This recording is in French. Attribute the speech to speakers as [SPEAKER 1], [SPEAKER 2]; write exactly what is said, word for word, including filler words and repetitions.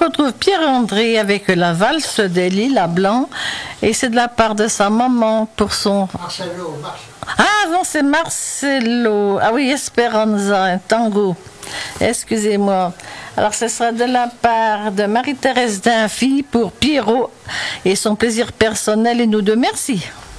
[SPEAKER 1] retrouve Pierre-André avec la valse des lilas blancs et c'est de la part de sa maman pour son...
[SPEAKER 2] Marcelo, Marcelo.
[SPEAKER 1] Ah non, c'est Marcelo. Ah oui, Esperanza, un tango. Excusez-moi. Alors ce sera de la part de Marie-Thérèse Dunphy pour Pierrot et son plaisir personnel et nous deux. Merci.